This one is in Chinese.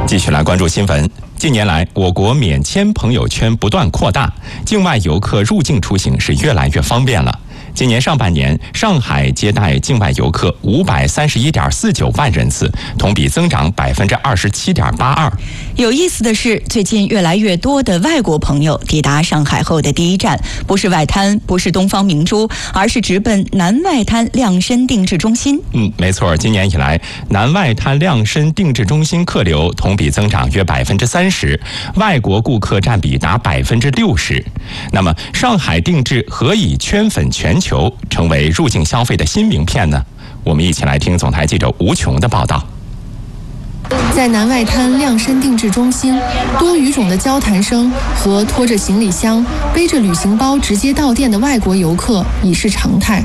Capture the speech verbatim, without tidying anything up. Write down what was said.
继续来关注新闻。近年来，我国免签朋友圈不断扩大，境外游客入境出行是越来越方便了。今年上半年，上海接待境外游客五百三十一点四九万人次，同比增长百分之二十七点八二。 有意思的是，最近越来越多的外国朋友抵达上海后的第一站，不是外滩，不是东方明珠，而是直奔南外滩量身定制中心。 嗯，没错，今年以来，南外滩量身定制中心客流同比增长约百分之三十，外国顾客占比达百分之六十。那么，上海定制何以圈粉全球，成为入境消费的新名片呢？我们一起来听总台记者吴琼的报道。 在南外滩量身定制中心，多语种的交谈声和拖着行李箱、背着旅行包直接到店的外国游客已是常态。